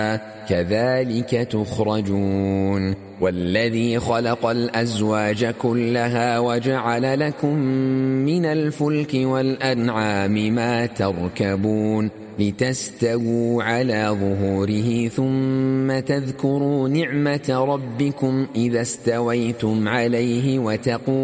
كذلك تخرجون والذي خلق الأزواج كلها وجعل لكم من الفلك والأنعام ما تركبون لتستووا على ظهوره ثم تذكروا نعمة ربكم إذا استويتم عليه وتقولوا